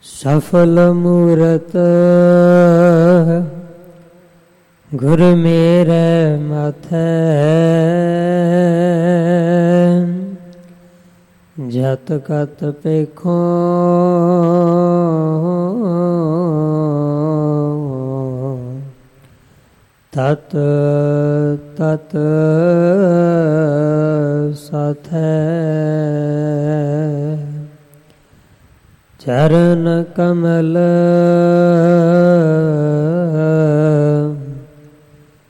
ਸਫਲ ਮੂਰਤ ਗੁਰ ਮੇਰੇ ਮਾਥੈ, ਜਤ ਕਤ ਪੇਖੋ ਤਤ ਤਤ ਸਾਥੈ। ਚਰਨ ਕਮਲ